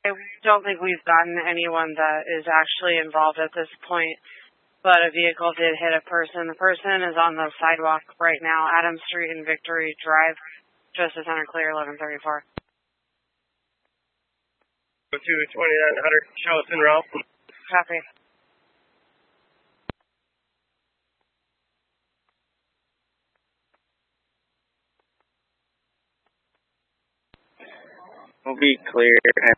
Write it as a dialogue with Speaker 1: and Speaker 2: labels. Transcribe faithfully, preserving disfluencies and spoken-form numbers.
Speaker 1: I don't think we've gotten anyone that is actually involved at this point, but a vehicle did hit a person. The person is on the sidewalk right now, Adams Street and Victory Drive, Justice Center clear, eleven thirty-four.
Speaker 2: Go to twenty-nine hundred, show us en route.
Speaker 1: Copy.
Speaker 3: We'll be clear.